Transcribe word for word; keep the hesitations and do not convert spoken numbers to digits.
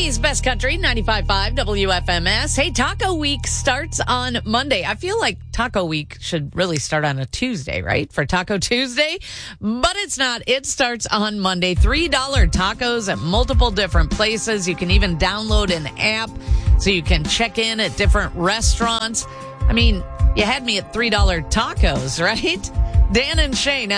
Philly's Best Country, ninety-five point five W F M S. Hey, Taco Week starts on Monday. I feel like Taco Week should really start on a Tuesday, right? For Taco Tuesday. But it's not. It starts on Monday. three dollar tacos at multiple different places. You can even download an app so you can check in at different restaurants. I mean, you had me at three dollar tacos, right? Dan and Shay now.